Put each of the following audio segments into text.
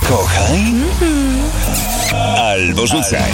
Kochaj albo rzucaj.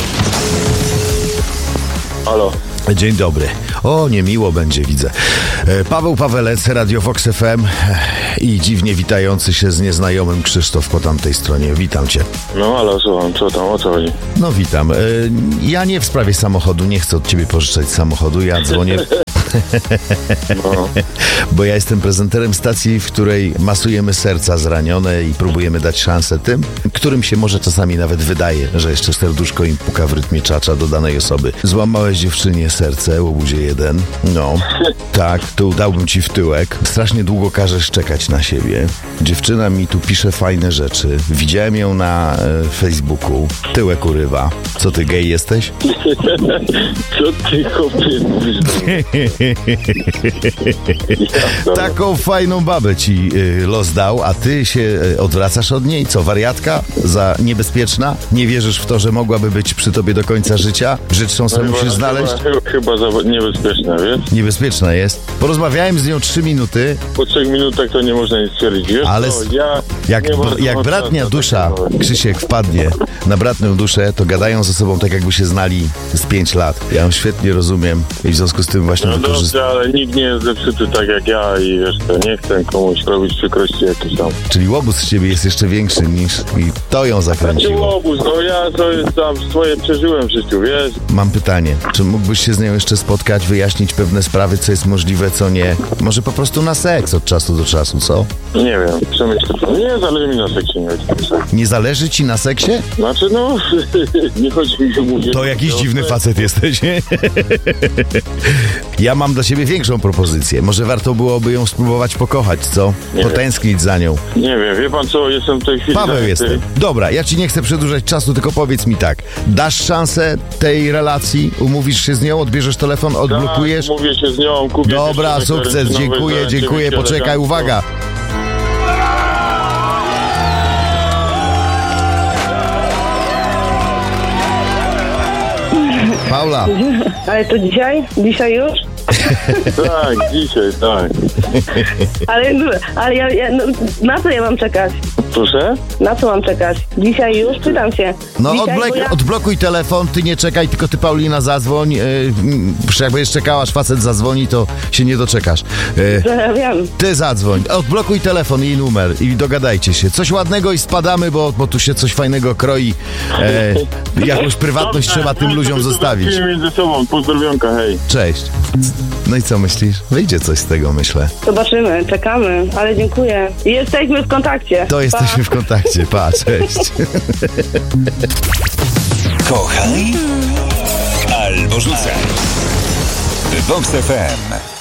Halo. Dzień dobry. O, niemiło będzie, widzę. Paweł Pawelec, Radio Vox FM i dziwnie witający się z nieznajomym Krzysztof po tamtej stronie. Witam cię. No ale słucham, co tam, o co chodzi? No witam. Ja nie w sprawie samochodu, nie chcę od ciebie pożyczać samochodu, ja dzwonię... No. Bo ja jestem prezenterem stacji, w której masujemy serca zranione i próbujemy dać szansę tym, którym się może czasami nawet wydaje, że jeszcze serduszko im puka w rytmie czacza do danej osoby. Złamałeś dziewczynie serce, łobuzie jeden. No, tak, tu dałbym ci w tyłek. Strasznie długo każesz czekać na siebie. Dziewczyna mi tu pisze fajne rzeczy. Widziałem ją na Facebooku. Tyłek urywa. Co ty, gej jesteś? Co ty, chłopie, mówisz? Taką fajną babę ci los dał, a ty się odwracasz od niej? Co, wariatka? Za niebezpieczna? Nie wierzysz w to, że mogłaby być przy tobie do końca życia? Życzą sobie musisz znaleźć? Chyba za niebezpieczne, wiesz? Niebezpieczna jest. Porozmawiałem z nią 3 minuty. Po 3 minutach to nie można nic stwierdzić, wiesz? Ale jak bratnia dusza, Krzysiek, wpadnie na bratnią duszę, to gadają ze sobą tak, jakby się znali z 5 lat. Ja ją świetnie rozumiem i w związku z tym właśnie no dobrze, ale nikt nie jest zepsuty tak jak ja i wiesz, to nie chcę komuś robić przykrości jakieś tam. Czyli łobuz z ciebie jest jeszcze większy niż i to ją zakręciło. Łobuz, no ja to tam swoje przeżyłem w życiu, wiesz? Mam pytanie, czy mógłbyś się z nią jeszcze spotkać, wyjaśnić pewne sprawy, co jest możliwe, co nie? Może po prostu na seks od czasu do czasu, co? Nie wiem, przemyślę. Nie zależy mi na seksie, nie wiem. Nie zależy ci na seksie? Znaczy, no, nie chodzi mi, że mówię... To jakiś dziwny facet jesteś, nie? Ja mam dla siebie większą propozycję. Może warto byłoby ją spróbować pokochać, co? Potęsknić za nią. Nie wiem, wie pan co, jestem w tej chwili... Paweł jestem. Dobra, ja ci nie chcę przedłużać czasu, tylko powiedz mi tak. Dasz szansę tej relacji? Umówisz się z nią? Odbierzesz telefon? Odblokujesz? Tak, mówię się z nią, kupię... Dobra, sukces, dziękuję. Poczekaj, uwaga. Paula. Ale to dzisiaj? Dzisiaj już? Tak, dzisiaj, tak. Ale ja no, na co ja mam czekać? Proszę? Na co mam czekać? Dzisiaj już? Pytam się. No dzisiaj, odblokuj telefon, ty nie czekaj, tylko ty, Paulina, zadzwoń. Jak będziesz czekała, aż facet zadzwoni, to się nie doczekasz. Ja wiem. Ty zadzwoń, odblokuj telefon i numer i dogadajcie się. Coś ładnego i spadamy, bo tu się coś fajnego kroi. Jakąś prywatność trzeba tym ludziom zostawić. Między sobą, pozdrowionka, hej. Cześć. No i co myślisz? Wyjdzie coś z tego, myślę. Zobaczymy, czekamy, ale dziękuję. Jesteśmy w kontakcie. To jesteśmy w kontakcie, pa, cześć. Kochaj albo rzucaj. Vox FM.